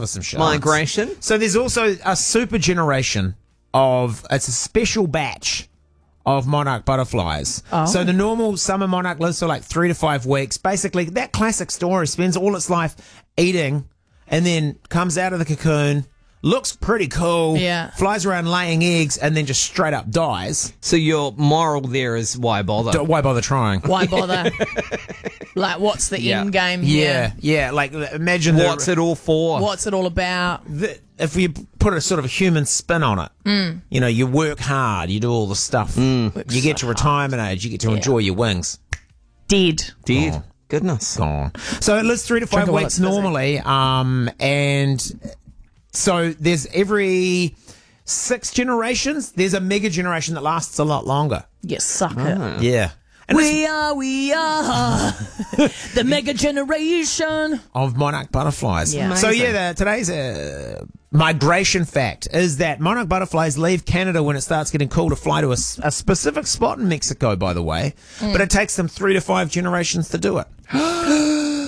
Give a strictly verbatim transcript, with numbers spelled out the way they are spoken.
cover some shit. Migration. So there's also a super generation of, it's a special batch of monarch butterflies. Oh. So the normal summer monarch lives for like three to five weeks. Basically, that classic story, spends all its life eating and then comes out of the cocoon, looks pretty cool, Yeah. flies around laying eggs, and then just straight up dies. So your moral there is why bother? D- Why bother trying? Why bother? Like, what's the Yeah. end game Yeah, here? yeah. Like, imagine the- What's it all for? What's it all about? the, if we put a sort of a human spin on it, mm. you know, you work hard, you do all the stuff, Mm. you get to retirement age, you get to enjoy your wings. Dead. Dead. Gone. Goodness. Gone. So it lives three to five Drink it while weeks it's busy. normally, um, and so there's every six generations, there's a mega generation that lasts a lot longer. You sucker. Yeah. And it's We are, we are the mega generation. of monarch butterflies. Yeah. So Amazing. yeah, the, today's uh, migration fact is that monarch butterflies leave Canada when it starts getting cool to fly to a, s- a specific spot in Mexico, by the way, but it takes them three to five generations to do it.